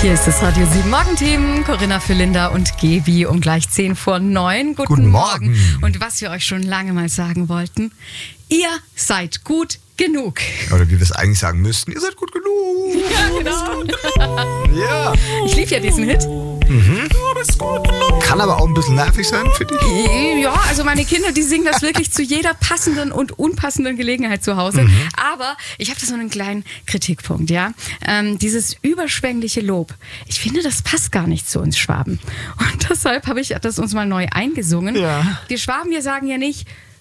Hier ist das Radio 7 Morgenteam. Corinna Füllender und Gebi um gleich 10:10. Guten Morgen. Und was wir euch schon lange mal sagen wollten, ihr seid gut genug. Oder wie wir es eigentlich sagen müssten, ihr seid gut genug. Ja, genau. Ja. Ich liebe ja diesen Hit. Kann aber auch ein bisschen nervig sein, finde ich. Ja, also meine Kinder, die singen das wirklich zu jeder passenden und unpassenden Gelegenheit zu Hause. Aber ich habe da so einen kleinen Kritikpunkt, ja. Dieses überschwängliche Lob, ich finde, das passt gar nicht zu uns Schwaben. Und deshalb habe ich das uns mal neu eingesungen. Ja. Wir Schwaben, wir sagen ja nicht,